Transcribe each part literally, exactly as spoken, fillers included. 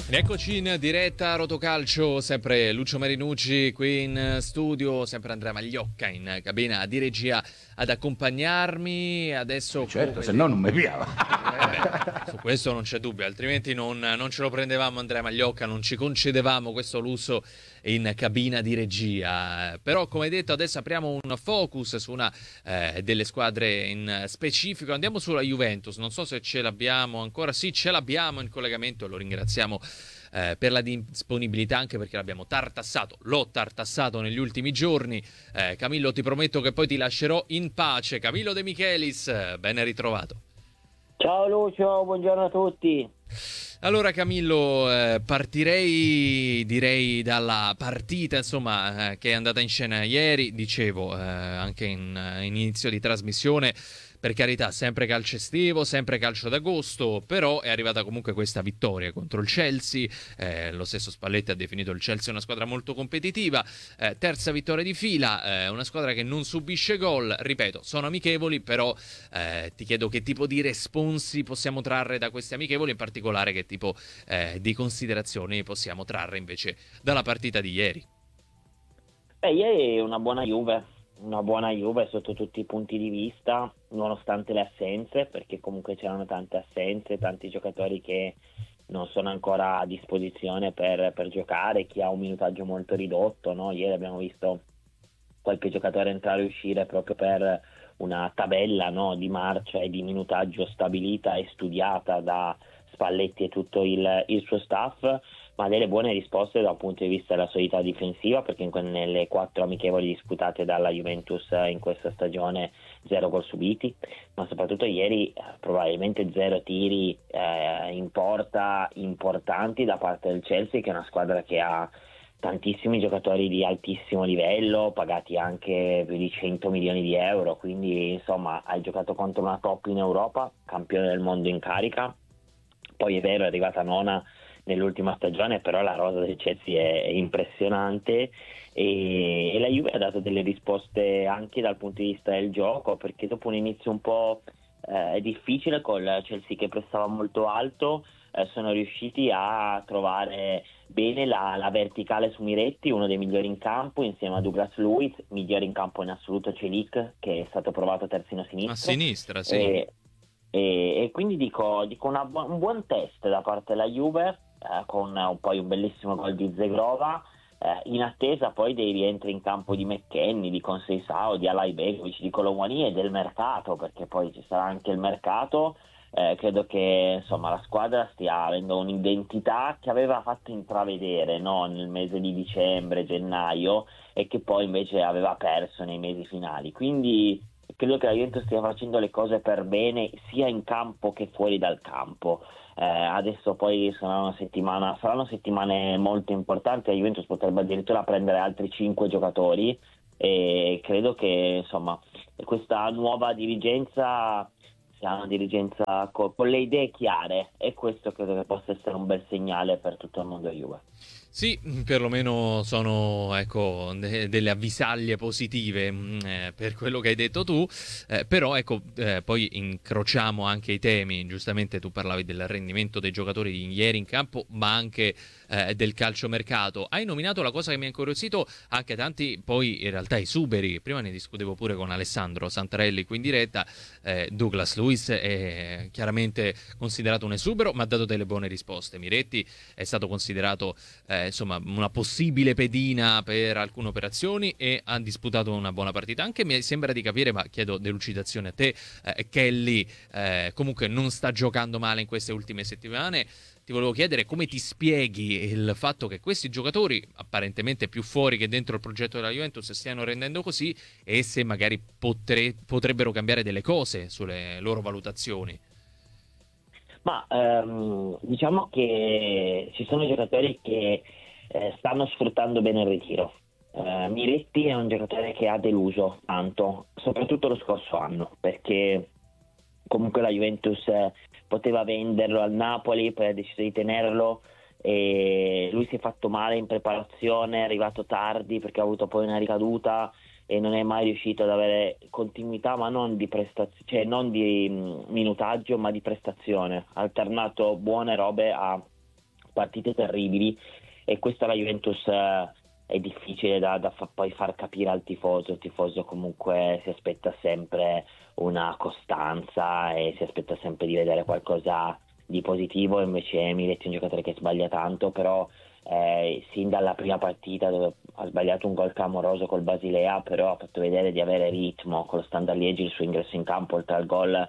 Eccoci in diretta a Rotocalcio, sempre Lucio Marinucci qui in studio, sempre Andrea Magliocca in cabina di regia ad accompagnarmi. Adesso certo, se no non mi piava. Eh, su questo non c'è dubbio, altrimenti non, non ce lo prendevamo Andrea Magliocca, non ci concedevamo questo lusso in cabina di regia. Però come detto adesso apriamo un focus su una eh, delle squadre in specifico. Andiamo sulla Juventus, non so se ce l'abbiamo ancora, sì ce l'abbiamo in collegamento e lo ringraziamo eh, per la disponibilità, anche perché l'abbiamo tartassato, l'ho tartassato negli ultimi giorni. eh, Camillo, ti prometto che poi ti lascerò in pace. Camillo De Michelis, ben ritrovato. Ciao Lucio, buongiorno a tutti. Allora Camillo, eh, partirei direi dalla partita insomma eh, che è andata in scena ieri, dicevo eh, anche in, in inizio di trasmissione. Per carità, sempre calcio estivo, sempre calcio d'agosto, però è arrivata comunque questa vittoria contro il Chelsea. Eh, lo stesso Spalletti ha definito il Chelsea una squadra molto competitiva. Eh, terza vittoria di fila, eh, una squadra che non subisce gol. Ripeto, sono amichevoli, però eh, ti chiedo che tipo di responsi possiamo trarre da questi amichevoli, in particolare che tipo eh, di considerazioni possiamo trarre invece dalla partita di ieri. Beh, ieri è una buona Juve. Una buona Juve sotto tutti i punti di vista, nonostante le assenze, perché comunque c'erano tante assenze, tanti giocatori che non sono ancora a disposizione per, per giocare, chi ha un minutaggio molto ridotto, no? Ieri abbiamo visto qualche giocatore entrare e uscire proprio per una tabella, no, di marcia e di minutaggio stabilita e studiata da Spalletti e tutto il, il suo staff, ma delle buone risposte dal punto di vista della solidità difensiva, perché in que- nelle quattro amichevoli disputate dalla Juventus in questa stagione zero gol subiti, ma soprattutto ieri eh, probabilmente zero tiri eh, in porta importanti da parte del Chelsea, che è una squadra che ha tantissimi giocatori di altissimo livello, pagati anche più di cento milioni di euro, quindi insomma hai giocato contro una top in Europa, campione del mondo in carica. Poi è vero, è arrivata nona nell'ultima stagione, però la rosa del Chelsea è, è impressionante e, e la Juve ha dato delle risposte anche dal punto di vista del gioco, perché dopo un inizio un po' eh, difficile col Chelsea che pressava molto alto, eh, sono riusciti a trovare bene la, la verticale su Miretti, uno dei migliori in campo, insieme a Douglas Luiz, migliore in campo in assoluto Celic, che è stato provato terzino sinistro. A sinistra, sì. E, e, e quindi dico, dico una bu- un buon test da parte della Juve, eh, con un, poi un bellissimo gol di Zegrova, eh, in attesa poi dei rientri in campo di McKennie, di Conceição, di Alay Begovic, di Colomani e del mercato, perché poi ci sarà anche il mercato. Eh, credo che insomma la squadra stia avendo un'identità che aveva fatto intravedere, no, nel mese di dicembre, gennaio, e che poi invece aveva perso nei mesi finali, quindi credo che la Juventus stia facendo le cose per bene sia in campo che fuori dal campo. Eh, adesso poi sarà una settimana, saranno settimane molto importanti, la Juventus potrebbe addirittura prendere altri cinque giocatori e credo che insomma questa nuova dirigenza sia una dirigenza co- con le idee chiare, e questo credo che possa essere un bel segnale per tutto il mondo Juve. Sì, perlomeno sono ecco de- delle avvisaglie positive mh, eh, per quello che hai detto tu, eh, però ecco eh, poi incrociamo anche i temi. Giustamente tu parlavi del rendimento dei giocatori di ieri in campo, ma anche eh, del calciomercato. Hai nominato la cosa che mi ha incuriosito, anche tanti poi in realtà esuberi. Prima ne discutevo pure con Alessandro Santarelli qui in diretta. eh, Douglas Luiz è chiaramente considerato un esubero, ma ha dato delle buone risposte. Miretti è stato considerato eh, insomma una possibile pedina per alcune operazioni e ha disputato una buona partita. Anche mi sembra di capire, ma chiedo delucidazione a te, eh, Kelly eh, comunque non sta giocando male in queste ultime settimane. Ti volevo chiedere come ti spieghi il fatto che questi giocatori, apparentemente più fuori che dentro il progetto della Juventus, stiano rendendo così, e se magari potre- potrebbero cambiare delle cose sulle loro valutazioni. Ma ehm, diciamo che ci sono giocatori che eh, stanno sfruttando bene il ritiro. Eh, Miretti è un giocatore che ha deluso tanto, soprattutto lo scorso anno, perché comunque la Juventus eh, poteva venderlo al Napoli, poi ha deciso di tenerlo e lui si è fatto male in preparazione, è arrivato tardi perché ha avuto poi una ricaduta e non è mai riuscito ad avere continuità, ma non di prestazione, cioè non di mh, minutaggio, ma di prestazione. Ha alternato buone robe a partite terribili, e questo alla Juventus eh, è difficile da, da fa, poi far capire al tifoso. Il tifoso comunque si aspetta sempre una costanza e si aspetta sempre di vedere qualcosa di positivo, invece Miretti è un giocatore che sbaglia tanto, però eh, sin dalla prima partita, dove ha sbagliato un gol clamoroso col Basilea, però ha fatto vedere di avere ritmo. Con lo Standard Liegi il suo ingresso in campo, oltre al gol,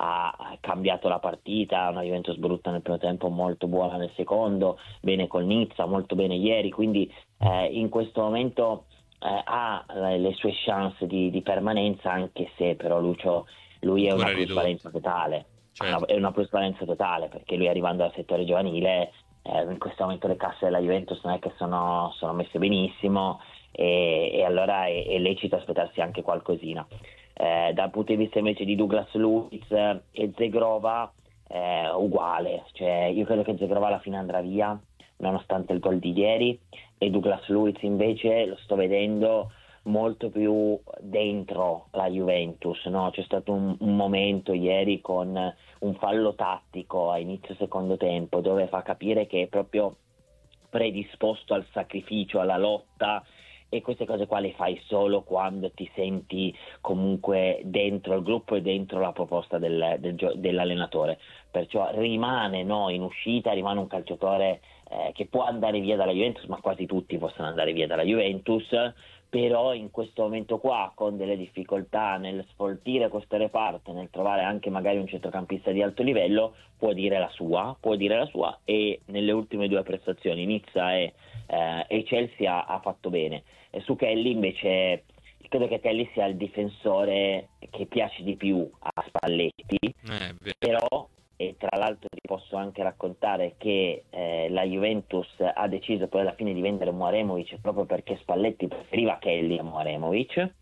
ha cambiato la partita. Una Juventus brutta nel primo tempo, molto buona nel secondo, bene col Nizza, molto bene ieri, quindi eh, in questo momento eh, ha le sue chance di, di permanenza, anche se però Lucio, lui è Ancora una plusvalenza ridotte. totale, Certo. è una plusvalenza totale, perché lui, arrivando al settore giovanile, eh, in questo momento le casse della Juventus non è che sono, sono messe benissimo, e, e allora è, è lecito aspettarsi anche qualcosina. Eh, dal punto di vista invece di Douglas Luiz e Zegrova, eh, uguale, cioè io credo che Zegrova alla fine andrà via nonostante il gol di ieri, e Douglas Luiz invece lo sto vedendo molto più dentro la Juventus, no? C'è stato un, un momento ieri con un fallo tattico a inizio secondo tempo, dove fa capire che è proprio predisposto al sacrificio, alla lotta, e queste cose qua le fai solo quando ti senti comunque dentro il gruppo e dentro la proposta del, del, dell'allenatore. Perciò rimane, no, in uscita, rimane un calciatore eh, che può andare via dalla Juventus, ma quasi tutti possono andare via dalla Juventus, però in questo momento qua, con delle difficoltà nel sfoltire questo reparto, nel trovare anche magari un centrocampista di alto livello, può dire la sua, può dire la sua, e nelle ultime due prestazioni Nizza e, eh, e Chelsea ha, ha fatto bene. E su Kelly invece credo che Kelly sia il difensore che piace di più a Spalletti, Eh, vero. però, e tra l'altro ti posso anche raccontare che eh, la Juventus ha deciso poi alla fine di vendere Mouaremovic proprio perché Spalletti preferiva Kelly a Mouaremovic,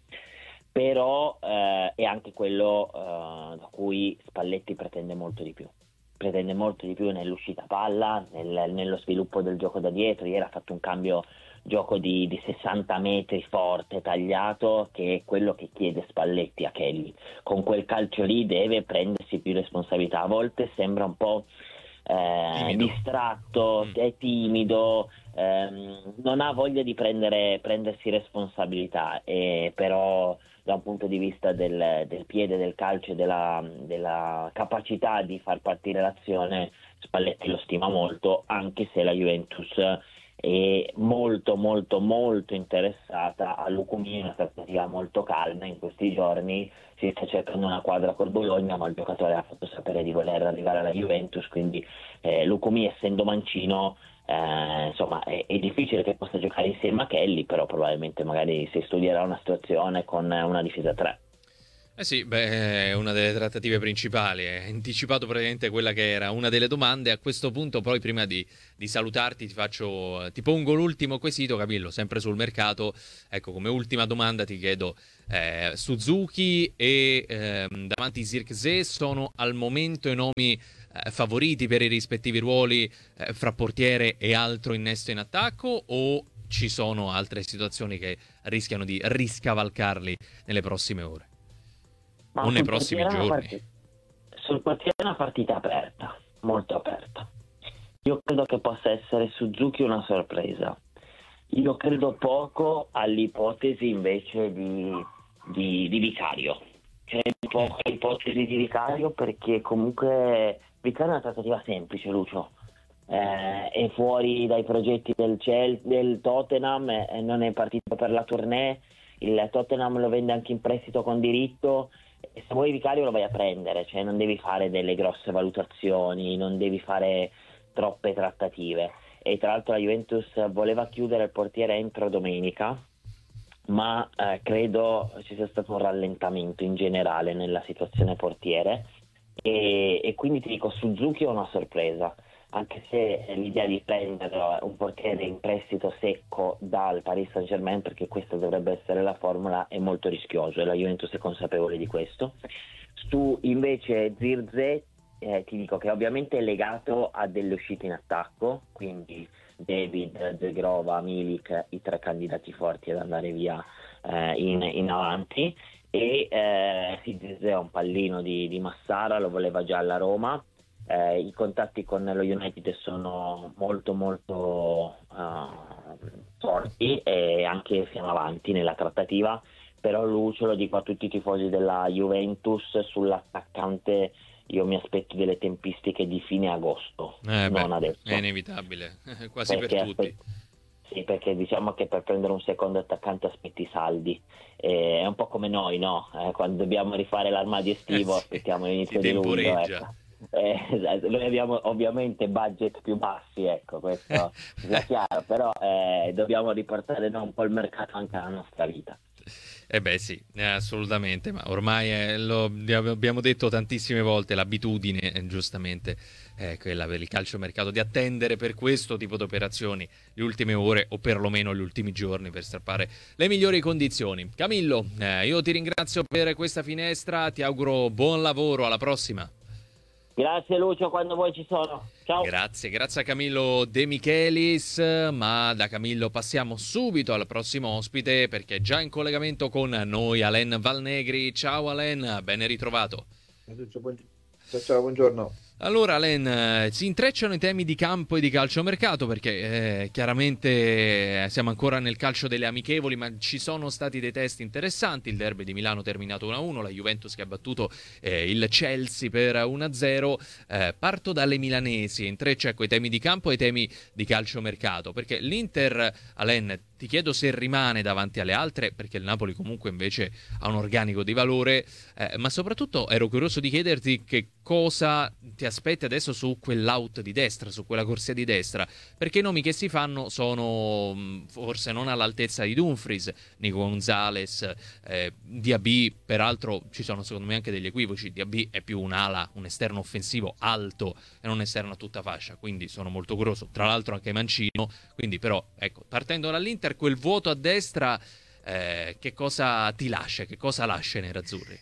però eh, è anche quello eh, da cui Spalletti pretende molto di più. Pretende molto di più nell'uscita palla, nel, nello sviluppo del gioco da dietro. Ieri ha fatto un cambio gioco di, di sessanta metri forte, tagliato, che è quello che chiede Spalletti a Kelly. Con quel calcio lì deve prendersi più responsabilità. A volte sembra un po' eh, Timido. distratto, Mm. è timido, ehm, non ha voglia di prendere, prendersi responsabilità, e però da un punto di vista del, del piede, del calcio e della, della capacità di far partire l'azione, Spalletti lo stima molto, anche se la Juventus è molto molto molto interessata a Lucumí, una trattativa molto calma in questi giorni. Si sta cercando una quadra col Bologna, ma il giocatore ha fatto sapere di voler arrivare alla Juventus, quindi eh, Lucumí, essendo mancino, eh, insomma è, è difficile che possa giocare insieme a Kelly, però probabilmente magari si studierà una situazione con una difesa tre. Eh sì, beh, è una delle trattative principali, hai anticipato praticamente quella che era una delle domande. A questo punto, poi, prima di, di salutarti, ti faccio, ti pongo l'ultimo quesito, Camillo, sempre sul mercato. Ecco, come ultima domanda ti chiedo, eh, Suzuki e ehm, davanti Zirkzee sono al momento i nomi eh, favoriti per i rispettivi ruoli eh, fra portiere e altro innesto in attacco, o ci sono altre situazioni che rischiano di riscavalcarli nelle prossime ore? Ma O nei sul prossimi portiere è una giorni. partita, sul portiere è una partita aperta, molto aperta. Io credo che possa essere Suzuki una sorpresa. Io credo poco all'ipotesi invece di, di, di Vicario. Credo Mm. poco all'ipotesi di Vicario, perché comunque Vicario è una trattativa semplice, Lucio. Eh, è fuori dai progetti del, Chelsea, del Tottenham, e non è partito per la tournée. Il Tottenham lo vende anche in prestito con diritto, e se vuoi Vicario lo vai a prendere, cioè non devi fare delle grosse valutazioni, non devi fare troppe trattative. E tra l'altro la Juventus voleva chiudere il portiere entro domenica, ma eh, credo ci sia stato un rallentamento in generale nella situazione portiere, e, e quindi ti dico, Suzuki è una sorpresa, anche se l'idea di prendere un portiere in prestito secco dal Paris Saint-Germain, perché questa dovrebbe essere la formula, è molto rischioso, e la Juventus è consapevole di questo. Su invece Zirkzee, eh, ti dico che ovviamente è legato a delle uscite in attacco, quindi David, Zegrova, Milik, i tre candidati forti ad andare via eh, in, in avanti, e eh, sì, Zirkzee è un pallino di, di Massara, lo voleva già alla Roma, Eh, i contatti con lo United sono molto molto eh, forti e anche siamo avanti nella trattativa, però Lucio, lo dico a tutti i tifosi della Juventus, sull'attaccante io mi aspetto delle tempistiche di fine agosto, Eh beh, non è adesso, inevitabile, quasi per perché, tutti. aspe- sì, perché diciamo che per prendere un secondo attaccante aspetti i saldi. Eh, è un po' come noi, no? Eh, quando dobbiamo rifare l'armadio Eh estivo sì, aspettiamo si l'inizio di luglio, temporeggia. ecco. Eh, esatto. Noi abbiamo ovviamente budget più bassi, ecco, questo sia chiaro, però eh, dobbiamo riportare no, un po' il mercato anche alla nostra vita. Eh beh sì, eh, assolutamente, ma ormai è- lo abbiamo detto tantissime volte, l'abitudine, eh, giustamente, è quella per il calciomercato di attendere per questo tipo di operazioni le ultime ore o perlomeno gli ultimi giorni per strappare le migliori condizioni. Camillo, eh, io ti ringrazio per questa finestra, ti auguro buon lavoro, alla prossima. Grazie Lucio, quando vuoi ci sono. Ciao. Grazie, grazie a Camillo De Michelis, ma da Camillo passiamo subito al prossimo ospite perché è già in collegamento con noi Alen Valnegri. Ciao Alen, ben ritrovato. Ciao, ciao, buongiorno. Allora, Len, eh, si intrecciano i temi di campo e di calciomercato perché eh, chiaramente eh, siamo ancora nel calcio delle amichevoli, ma ci sono stati dei test interessanti. Il derby di Milano terminato uno a uno, la Juventus che ha battuto eh, il Chelsea per uno a zero. Eh, parto dalle milanesi, intreccio ecco i temi di campo e i temi di calciomercato, perché l'Inter, Alen, ti chiedo se rimane davanti alle altre, perché il Napoli comunque invece ha un organico di valore, eh, ma soprattutto ero curioso di chiederti che cosa ti aspetti adesso su quell'out di destra, su quella corsia di destra, perché i nomi che si fanno sono mh, forse non all'altezza di Dumfries, Nico Gonzalez, eh, Diaby, peraltro ci sono secondo me anche degli equivoci, Diaby è più un'ala, un esterno offensivo alto e non un esterno a tutta fascia, quindi sono molto curioso, tra l'altro anche Mancino, quindi però ecco, partendo dall'Inter quel vuoto a destra eh, che cosa ti lascia, che cosa lascia i nerazzurri?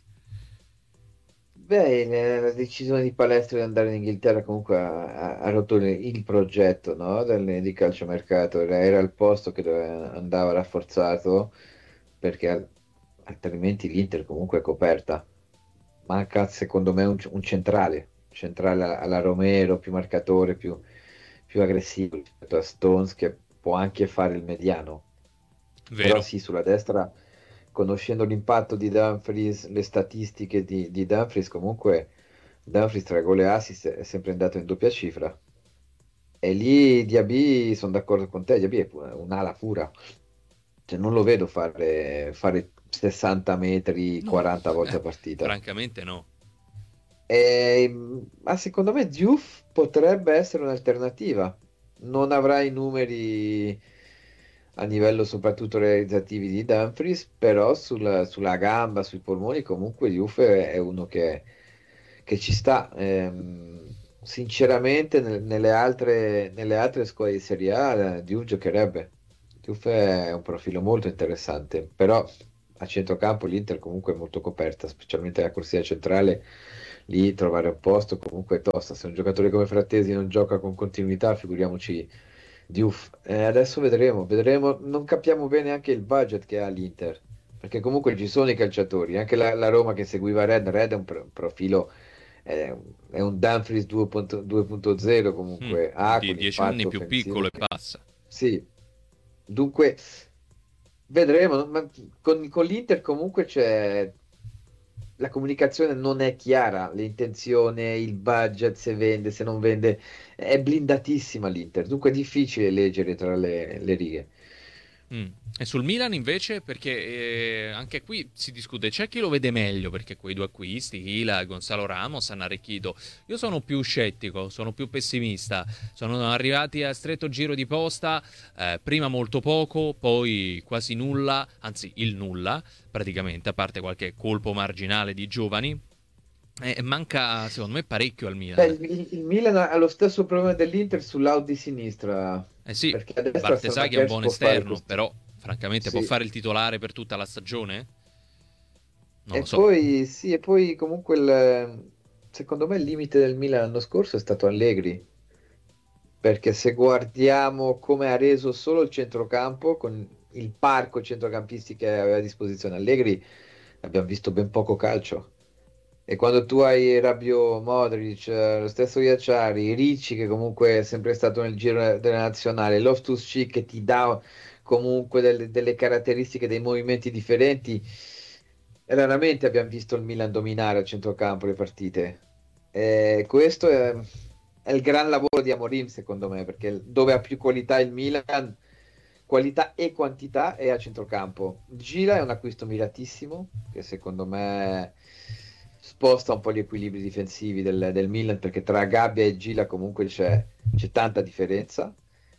Beh, la decisione di Palestra di andare in Inghilterra comunque ha, ha- ha rotto il, il progetto, no? del- di calciomercato. Era, era il posto che dove andava rafforzato perché al- altrimenti l'Inter comunque è coperta. Manca secondo me un, un centrale, centrale alla, alla Romero, più marcatore, più, più aggressivo rispetto a Stones che può anche fare il mediano. Però Vero? sì, sulla destra, conoscendo l'impatto di Dumfries, le statistiche di, di Dumfries, comunque Dumfries tra gol e assist è sempre andato in doppia cifra. E lì Diaby, sono d'accordo con te, Diaby è pu- un'ala pura. Cioè, non lo vedo fare, fare sessanta metri No, quaranta volte a partita. francamente no. E, ma secondo me Diouf potrebbe essere un'alternativa. Non avrà i numeri a livello soprattutto realizzativi di Dumfries, però sulla, sulla gamba, sui polmoni, comunque Diouf è, è uno che, che ci sta. Ehm, sinceramente, nel- nelle altre, nelle altre squadre di Serie A, eh, Diouf giocherebbe. Diouf è un profilo molto interessante, però a centrocampo l'Inter comunque è molto coperta, specialmente la corsia centrale, lì trovare un posto comunque è tosta. Se un giocatore come Frattesi non gioca con continuità, figuriamoci Diouf. Eh, adesso vedremo, vedremo, non capiamo bene anche il budget che ha l'Inter, perché comunque ci sono i calciatori, anche la, la Roma che seguiva Red, Red è un pro- profilo, è, un è un Dumfries due punto zero Mm, comunque, ha di dieci anni quell'impatto più piccolo offensivo e che... passa. Sì, dunque vedremo, no? Ma con, con l'Inter comunque c'è la comunicazione non è chiara, l'intenzione, il budget, se vende, se non vende, è blindatissima l'Inter, dunque è difficile leggere tra le, le righe. Mm. E sul Milan invece, perché eh, anche qui si discute, c'è chi lo vede meglio perché quei due acquisti, Hila e Gonzalo Ramos, hanno arricchito. Io sono più scettico, sono più pessimista. Sono arrivati a stretto giro di posta, eh, prima molto poco, poi quasi nulla, anzi il nulla praticamente, a parte qualche colpo marginale di giovani. E manca secondo me parecchio al Beh, Milan. il, il Milan ha lo stesso problema dell'Inter sull'out di sinistra, Eh sì, perché a destra Bartesaghi è un Samakesh buon può fare esterno, questo. però francamente può Sì. fare il titolare per tutta la stagione? Non lo E so. poi, sì, e poi comunque il, secondo me il limite del Milan l'anno scorso è stato Allegri, perché se guardiamo come ha reso solo il centrocampo con il parco centrocampisti che aveva a disposizione Allegri, abbiamo visto ben poco calcio. E quando tu hai Rabiot, Modric, eh, lo stesso Iacciari, Ricci che comunque è sempre stato nel giro della nazionale, Loftus-Cheek che ti dà comunque delle, delle caratteristiche, dei movimenti differenti, raramente abbiamo visto il Milan dominare a centrocampo le partite. E questo è, è il gran lavoro di Amorim, secondo me, perché dove ha più qualità il Milan, qualità e quantità è a centrocampo. Gila è un acquisto miratissimo, che secondo me sposta un po' gli equilibri difensivi del, del Milan, perché tra Gabbia e Gila comunque c'è c'è tanta differenza.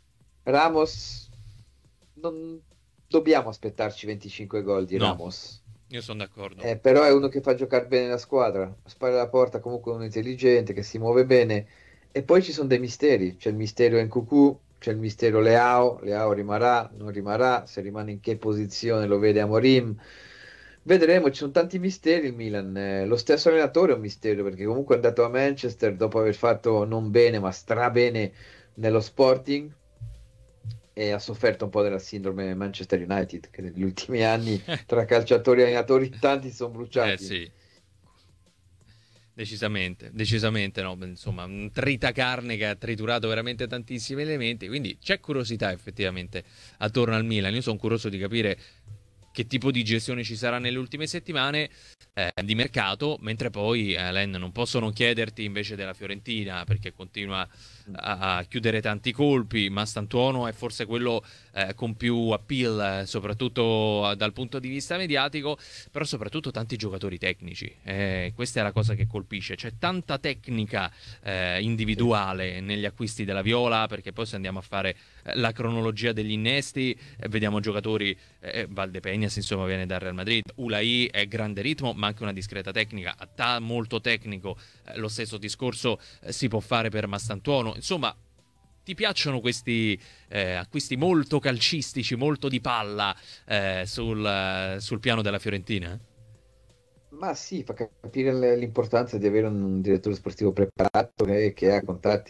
Ramos, non dobbiamo aspettarci venticinque gol di No, Ramos. io sono d'accordo. Eh, però è uno che fa giocare bene la squadra, spara la porta comunque uno intelligente, che si muove bene. E poi ci sono dei misteri, c'è il mistero Nkunku, c'è il mistero Leao, Leao rimarrà, non rimarrà, se rimane in che posizione lo vede Amorim. Vedremo, ci sono tanti misteri il Milan. Eh, lo stesso allenatore è un mistero, perché comunque è andato a Manchester dopo aver fatto non bene, ma strabene nello Sporting e ha sofferto un po' della sindrome Manchester United, che negli ultimi anni tra calciatori e allenatori tanti si sono Eh bruciati. sì, decisamente, decisamente no, beh, insomma, un tritacarne che ha triturato veramente tantissimi elementi, quindi c'è curiosità effettivamente attorno al Milan. Io sono curioso di capire che tipo di gestione ci sarà nelle ultime settimane eh, di mercato, mentre poi, Alen, non posso non chiederti invece della Fiorentina, perché continua a, a chiudere tanti colpi. Mastantuono è forse quello eh, con più appeal, eh, soprattutto dal punto di vista mediatico, però soprattutto tanti giocatori tecnici. Eh, questa è la cosa che colpisce, c'è tanta tecnica eh, Sì. individuale negli acquisti della Viola, perché poi se andiamo a fare eh, la cronologia degli innesti, eh, vediamo giocatori, eh, Valdepeñas insomma viene dal Real Madrid, Ulai è grande ritmo ma anche una discreta tecnica, Attà molto tecnico, eh, lo stesso discorso eh, si può fare per Mastantuono. Insomma, ti piacciono questi eh, acquisti molto calcistici, molto di palla eh, sul, eh, sul piano della Fiorentina? Ma sì, fa capire l- l'importanza di avere un direttore sportivo preparato e che ha contatti.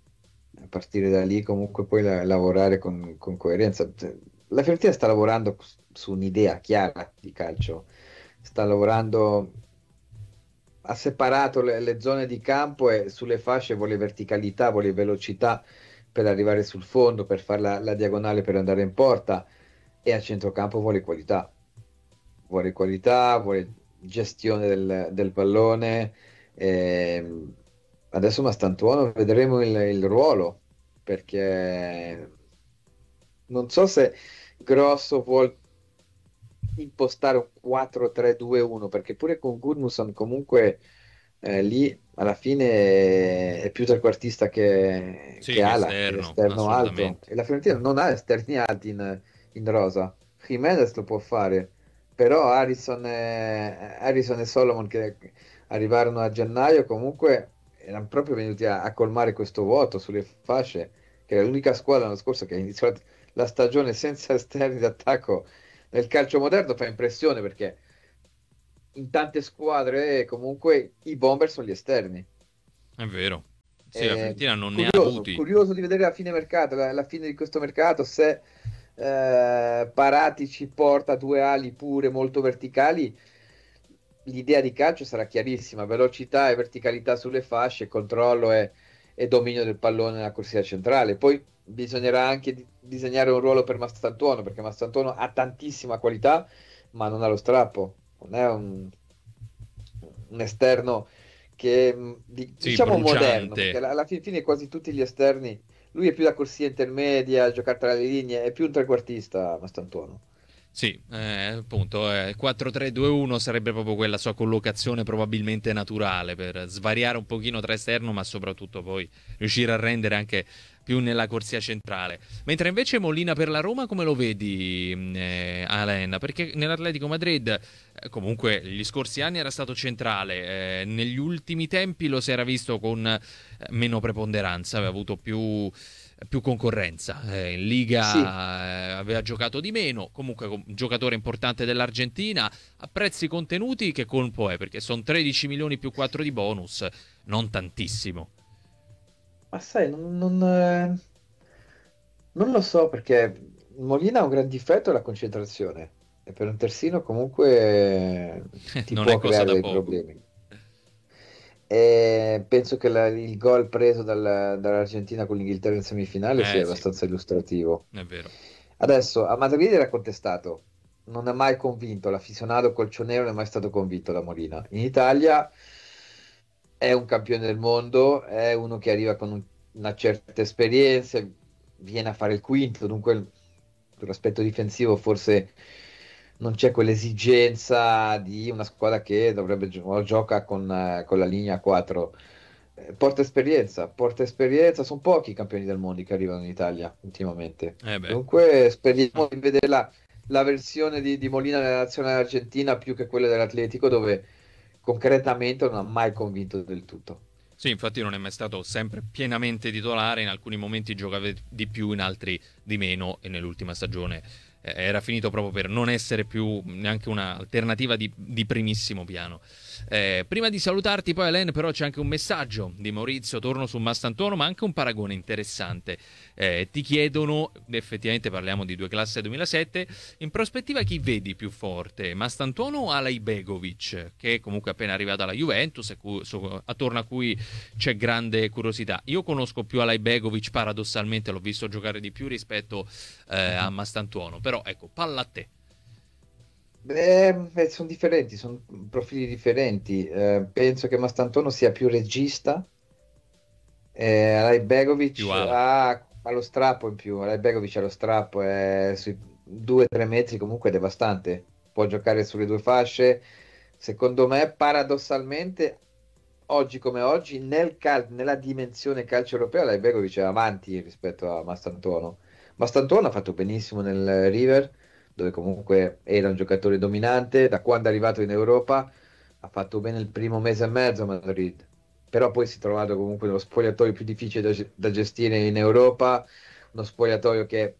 A partire da lì comunque poi la- lavorare con, con coerenza. Cioè, la Fiorentina sta lavorando su un'idea chiara di calcio, sta lavorando, ha separato le, le zone di campo e sulle fasce vuole verticalità, vuole velocità per arrivare sul fondo, per fare la, la diagonale per andare in porta e a centrocampo vuole qualità, vuole qualità, vuole gestione del, del pallone. ehm, Adesso Mastantuono vedremo il, il ruolo perché non so se Grosso vuol impostare un quattro tre due uno perché pure con Gudmundsson comunque eh, lì alla fine è più trequartista che, Sì, che che ala, che esterno, esterno alto assolutamente. e la Fiorentina non ha esterni alti in, in rosa. Jimenez lo può fare, però Harrison e, Harrison e Solomon che arrivarono a gennaio comunque erano proprio venuti a, a colmare questo vuoto sulle fasce, che è l'unica squadra l'anno scorso che ha iniziato la stagione senza esterni d'attacco nel calcio moderno. Fa impressione perché in tante squadre comunque i bomber sono gli esterni. È vero. Sì, la Eh, Fiorentina non ne ha curioso, avuti. curioso di vedere la fine mercato, la, la fine di questo mercato, se eh, Parati ci porta due ali pure molto verticali, l'idea di calcio sarà chiarissima, velocità e verticalità sulle fasce, controllo e, e dominio del pallone nella corsia centrale. Poi bisognerà anche di- disegnare un ruolo per Mastantuono, perché Mastantuono ha tantissima qualità, ma non ha lo strappo, non è un, un esterno che mh, di- Sì, diciamo moderno, perché bruciante. alla, alla fin fine quasi tutti gli esterni, lui è più da corsia intermedia, giocare tra le linee, è più un trequartista Mastantuono. Sì, eh, appunto, eh, quattro tre due uno sarebbe proprio quella sua collocazione probabilmente naturale per svariare un pochino tra esterno, ma soprattutto poi riuscire a rendere anche più nella corsia centrale. Mentre invece Molina per la Roma come lo vedi, mh, eh, Alain? Perché nell'Atletico Madrid eh, comunque gli scorsi anni era stato centrale, eh, negli ultimi tempi lo si era visto con eh, meno preponderanza, aveva avuto più più concorrenza. Eh, in Sì, Liga eh, aveva giocato di meno. Comunque, un giocatore importante dell'Argentina. A prezzi contenuti, che colpo è? Perché sono tredici milioni più quattro di bonus, non tantissimo. ma sai, non, non, eh, non lo so perché Molina ha un gran difetto, è la concentrazione e per un terzino comunque eh, ti Non è può cosa creare da dei poco. problemi. E penso che la- il gol preso dal- dall'Argentina con l'Inghilterra in semifinale sia Eh sì, abbastanza illustrativo. è vero. Adesso a Madrid era contestato, non è mai convinto, l'aficionato colchonero non è mai stato convinto da Molina. In Italia è un campione del mondo, è uno che arriva con un- una certa esperienza, viene a fare il quinto, dunque sull'aspetto difensivo forse non c'è quell'esigenza di una squadra che dovrebbe gio- o gioca con, eh, con la linea quattro. Eh, porta esperienza, porta esperienza, sono pochi i campioni del mondo che arrivano in Italia ultimamente. Eh beh. Dunque speriamo di vedere la, la versione di, di Molina nella nazionale argentina più che quella dell'Atletico, dove concretamente non ha mai convinto del tutto. Sì, infatti non è mai stato sempre pienamente titolare, in alcuni momenti giocava di più, in altri di meno e nell'ultima stagione eh, era finito proprio per non essere più neanche un'alternativa di, di primissimo piano. Eh, prima di salutarti poi Alain, però c'è anche un messaggio di Maurizio, torno su Mastantuono, ma anche un paragone interessante. Eh, ti chiedono, effettivamente parliamo di due classe duemilasette, in prospettiva chi vedi più forte, Mastantuono o Alajbegovic, che è comunque appena arrivato alla Juventus, e cu- su- attorno a cui c'è grande curiosità. Io conosco più Alajbegovic, paradossalmente l'ho visto giocare di più rispetto eh, a Mastantuono, però ecco, palla a te. Beh, eh, sono differenti, sono profili differenti. Eh, penso che Mastantuono sia più regista. Eh, Alay Più Begovic ala. ha, ha lo strappo in più. Alay Begovic ha lo strappo, è sui due o tre metri comunque è devastante. Può giocare sulle due fasce. Secondo me, paradossalmente, oggi come oggi, nel cal- nella dimensione calcio europeo, Alay Begovic è avanti rispetto a Mastantuono. Mastantuono ha fatto benissimo nel River, dove comunque era un giocatore dominante. Da quando è arrivato in Europa, ha fatto bene il primo mese e mezzo a Madrid, però poi si è trovato comunque nello spogliatoio più difficile da, da gestire in Europa, uno spogliatoio che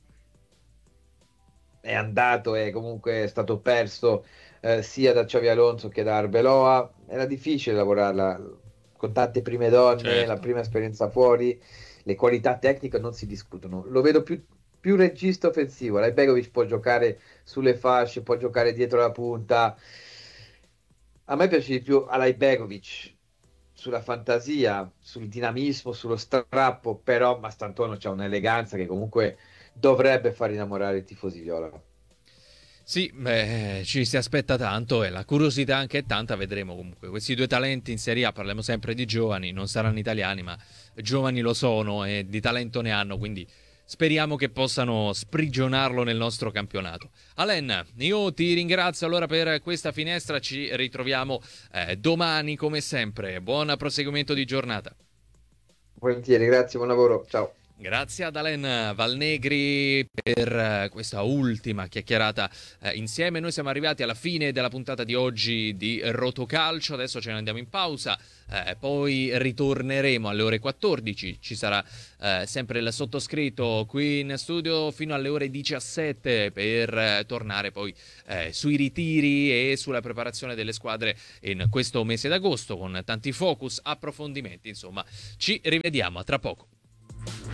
è andato e comunque è stato perso eh, sia da Xavi Alonso che da Arbeloa. Era difficile lavorarla con tante prime donne, la Certo. prima esperienza fuori, le qualità tecniche non si discutono. Lo vedo più, più regista offensivo. Lei Begovic può giocare sulle fasce, può giocare dietro la punta. A me piace di più Alay Begovic sulla fantasia, sul dinamismo, sullo strappo, però Mastantuono c'ha un'eleganza che comunque dovrebbe far innamorare i tifosi viola. Sì, beh, ci si aspetta tanto e la curiosità anche è tanta, vedremo comunque. Questi due talenti in Serie A, parliamo sempre di giovani, non saranno italiani, ma giovani lo sono e di talento ne hanno, quindi speriamo che possano sprigionarlo nel nostro campionato. Alain, io ti ringrazio allora per questa finestra, ci ritroviamo eh, domani come sempre. Buon proseguimento di giornata. Volentieri, grazie, buon lavoro, ciao. Grazie ad Alain Valnegri per eh, questa ultima chiacchierata eh, insieme. Noi siamo arrivati alla fine della puntata di oggi di Rotocalcio, adesso ce ne andiamo in pausa, eh, poi ritorneremo alle ore quattordici, ci sarà eh, sempre il sottoscritto qui in studio fino alle ore diciassette per eh, tornare poi eh, sui ritiri e sulla preparazione delle squadre in questo mese d'agosto con tanti focus, approfondimenti, insomma ci rivediamo a tra poco.